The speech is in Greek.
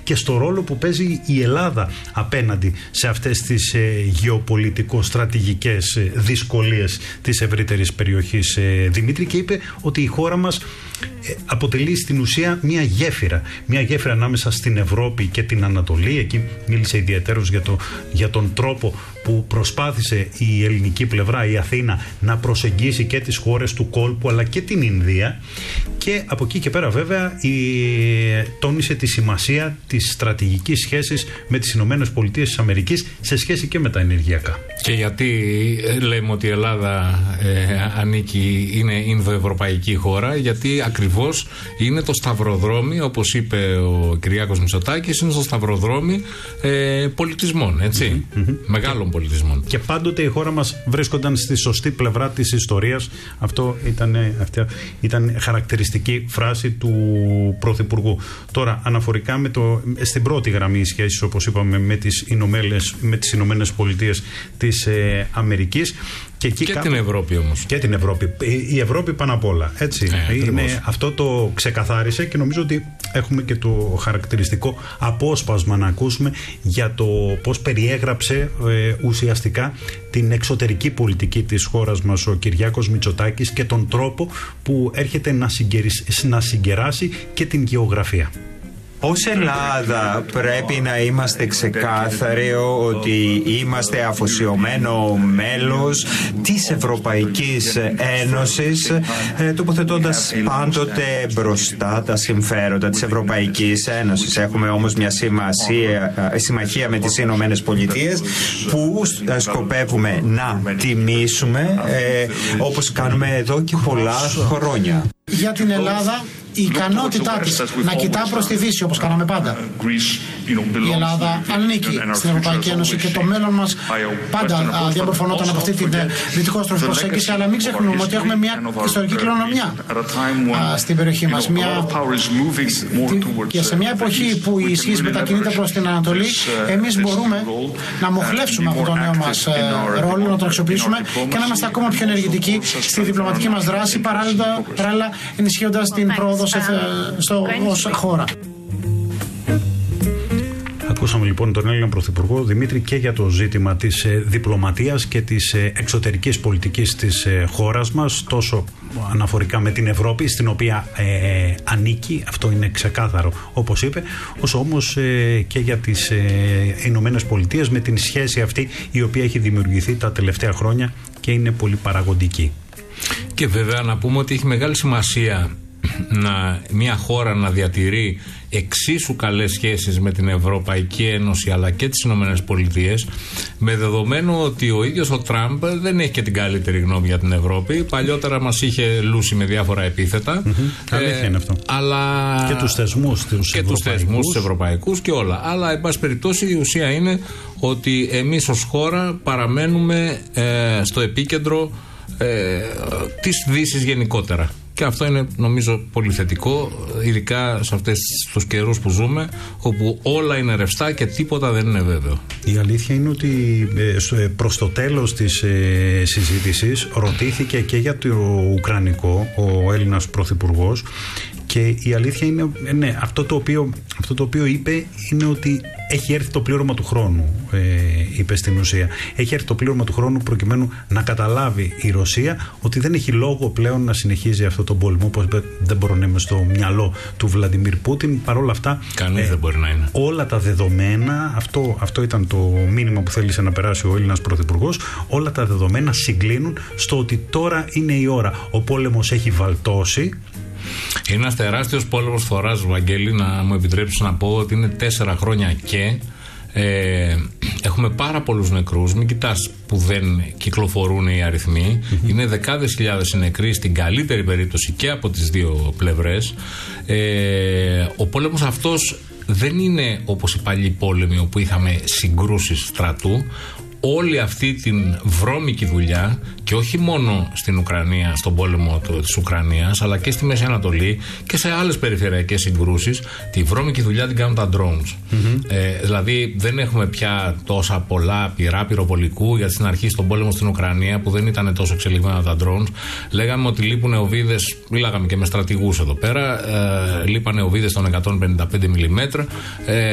και στο ρόλο που παίζει η Ελλάδα απέναντι σε αυτές τις γεωπολιτικο-στρατηγικές δυσκολίες της ευρύτερης περιοχής, Δημήτρη, και είπε ότι η χώρα μας αποτελεί στην ουσία μια γέφυρα ανάμεσα στην Ευρώπη και την Ανατολή. Εκεί μίλησε ιδιαίτερως για τον τρόπο που προσπάθησε η ελληνική πλευρά, η Αθήνα, να προσεγγίσει και τις χώρες του κόλπου αλλά και την Ινδία, και από εκεί και πέρα βέβαια τόνισε τη σημασία της στρατηγικής σχέσης με τις Ηνωμένες Πολιτείες της Αμερικής σε σχέση και με τα ενεργειακά. Και γιατί λέμε ότι η Ελλάδα είναι Ινδοευρωπαϊκή χώρα? Γιατί ακριβώς είναι το σταυροδρόμι, όπως είπε ο Κυριάκος Μητσοτάκης, είναι στο σταυροδρόμη πολιτισμών, έτσι, μεγάλων πολιτισμών. Και πάντοτε η χώρα μας βρίσκονταν στη σωστή πλευρά της ιστορίας. Αυτό ήταν χαρακτηριστική φράση του Πρωθυπουργού. Τώρα, αναφορικά στην πρώτη γραμμή σχέσης, όπως είπαμε, με τις Ηνωμένες Πολιτείες της Αμερικής. Και την Ευρώπη όμως. Και την Ευρώπη. Η Ευρώπη πάνω απ' όλα. Έτσι. Αυτό το ξεκαθάρισε και νομίζω ότι έχουμε και το χαρακτηριστικό απόσπασμα να ακούσουμε για το πώς περιέγραψε ουσιαστικά την εξωτερική πολιτική της χώρας μας ο Κυριάκος Μητσοτάκης και τον τρόπο που έρχεται να συγκεράσει και την γεωγραφία. Ως Ελλάδα πρέπει να είμαστε ξεκάθαροι ότι είμαστε αφοσιωμένο μέλος της Ευρωπαϊκής Ένωσης, τοποθετώντας πάντοτε μπροστά τα συμφέροντα της Ευρωπαϊκής Ένωσης. Έχουμε όμως μια συμμαχία με τις Ηνωμένες Πολιτείες που σκοπεύουμε να τιμήσουμε, όπως κάνουμε εδώ και πολλά χρόνια. Για την Ελλάδα, η ικανότητά της να κοιτά προς τη Δύση, όπως κάναμε πάντα. Η Ελλάδα ανήκει στην Ευρωπαϊκή Ένωση και το μέλλον μας πάντα διαμορφωνόταν από αυτή την δυτικόστροφη προσέγγιση, αλλά μην ξεχνούμε ότι έχουμε μια ιστορική κληρονομιά στην περιοχή μας. Και σε μια εποχή που η ισχύς μετακινείται προς την Ανατολή, εμείς μπορούμε να μοχλεύσουμε από τον νέο μας ρόλο, να τον αξιοποιήσουμε και να είμαστε ακόμα πιο ενεργητικοί στη διπλωματική μας δράση, παράλληλα ενισχύοντας την πρόοδο ως χώρα. Ακούσαμε λοιπόν τον Έλληνα Πρωθυπουργό, Δημήτρη, και για το ζήτημα της διπλωματίας και της εξωτερικής πολιτικής της χώρας μας, τόσο αναφορικά με την Ευρώπη, στην οποία ανήκει, αυτό είναι ξεκάθαρο όπως είπε, όσο όμως και για τις Ηνωμένες Πολιτείες, με την σχέση αυτή η οποία έχει δημιουργηθεί τα τελευταία χρόνια και είναι πολύ παραγωγική. Και βέβαια να πούμε ότι έχει μεγάλη σημασία μια χώρα να διατηρεί εξίσου καλές σχέσεις με την Ευρωπαϊκή Ένωση αλλά και τις Ηνωμένες Πολιτείες, με δεδομένο ότι ο ίδιος ο Τραμπ δεν έχει και την καλύτερη γνώμη για την Ευρώπη. Παλιότερα μας είχε λούσει με διάφορα επίθετα. Αλήθεια είναι αυτό. Αλλά και τους θεσμούς τους ευρωπαϊκούς και όλα. Αλλά εν πάση περιπτώσει η ουσία είναι ότι εμείς ως χώρα παραμένουμε στο επίκεντρο της Δύσης γενικότερα. Και αυτό είναι νομίζω πολύ θετικό, ειδικά σε αυτές τους καιρούς που ζούμε, όπου όλα είναι ρευστά και τίποτα δεν είναι βέβαιο. Η αλήθεια είναι ότι προς το τέλος της συζήτησης ρωτήθηκε και για το Ουκρανικό ο Έλληνας Πρωθυπουργός, και η αλήθεια είναι, ναι, αυτό το οποίο είπε είναι ότι έχει έρθει το πλήρωμα του χρόνου, είπε στην ουσία. Έχει έρθει το πλήρωμα του χρόνου προκειμένου να καταλάβει η Ρωσία ότι δεν έχει λόγο πλέον να συνεχίζει αυτό τον πόλεμο. Όπως δεν μπορώ να είμαι στο μυαλό του Βλαντιμίρ Πούτιν. Παρ' όλα αυτά, κανείς δεν μπορεί να είναι. Όλα τα δεδομένα, αυτό ήταν το μήνυμα που θέλησε να περάσει ο Έλληνας Πρωθυπουργός, όλα τα δεδομένα συγκλίνουν στο ότι τώρα είναι η ώρα. Ο πόλεμος έχει βαλτώσει. Είναι ένας τεράστιος πόλεμος φοράς, Βαγγέλη, να μου επιτρέψεις να πω ότι είναι 4 χρόνια και έχουμε πάρα πολλούς νεκρούς. Μην κοιτάς που δεν κυκλοφορούν οι αριθμοί. Είναι δεκάδες χιλιάδες νεκροί στην καλύτερη περίπτωση και από τις δύο πλευρές. Ο πόλεμος αυτός δεν είναι όπως οι παλιοί πόλεμοι όπου είχαμε συγκρούσεις στρατού. Όλη αυτή την βρώμικη δουλειά, και όχι μόνο στην Ουκρανία, στον πόλεμο της Ουκρανίας, αλλά και στη Μέση Ανατολή και σε άλλες περιφερειακές συγκρούσεις, τη βρώμικη δουλειά την κάνουν τα drones. Δηλαδή δεν έχουμε πια τόσα πολλά πυρά πυροβολικού, γιατί στην αρχή στον πόλεμο στην Ουκρανία, που δεν ήταν τόσο εξελιγμένα τα drones, λέγαμε ότι λείπουν οβίδες, μιλάγαμε και με στρατηγούς εδώ πέρα, λείπανε οβίδες των 155 mm.